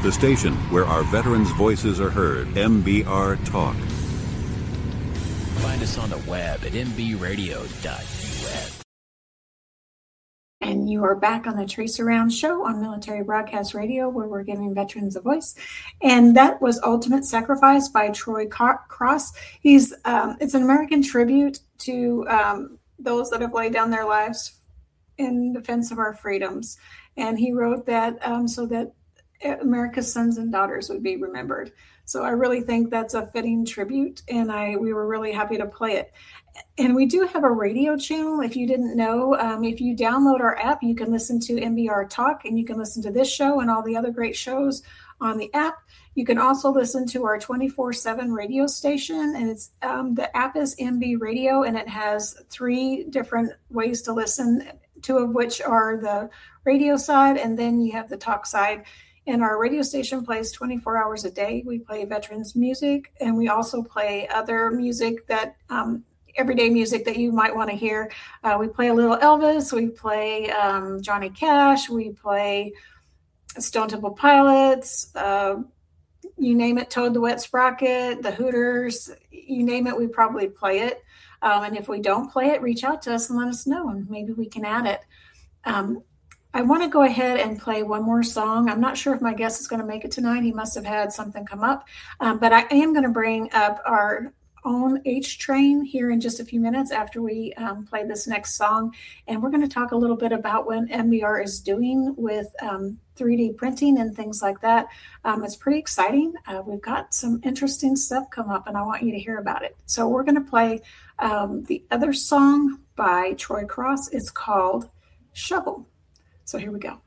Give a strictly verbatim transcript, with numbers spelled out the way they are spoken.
the station where our veterans' voices are heard. M B R Talk. Find us on the web at m b radio dot u s. And you are back on the Trace Around Show on Military Broadcast Radio, where we're giving veterans a voice. And that was Ultimate Sacrifice by Troy Cross. He's um, it's an American tribute to um, those that have laid down their lives in defense of our freedoms. And he wrote that um, so that America's sons and daughters would be remembered. So I really think that's a fitting tribute, and I we were really happy to play it. And we do have a radio channel. If you didn't know, um, if you download our app, you can listen to M B R Talk, and you can listen to this show and all the other great shows on the app. You can also listen to our twenty-four seven radio station, and it's um, the app is M B Radio, and it has three different ways to listen, two of which are the radio side, and then you have the talk side. And our radio station plays twenty-four hours a day. We play veterans music, and we also play other music that um, everyday music that you might want to hear. Uh, we play a little Elvis. We play um, Johnny Cash. We play Stone Temple Pilots. Uh, you name it, Toad the Wet Sprocket, the Hooters. You name it, we probably play it. Um, and if we don't play it, reach out to us and let us know, and maybe we can add it. Um, I want to go ahead and play one more song. I'm not sure if my guest is going to make it tonight. He must have had something come up. Um, but I am going to bring up our own H Train here in just a few minutes after we um, play this next song. And we're going to talk a little bit about what M B R is doing with um, three D printing and things like that. Um, it's pretty exciting. Uh, we've got some interesting stuff come up, and I want you to hear about it. So we're going to play um, the other song by Troy Cross. It's called Shovel. So here we go.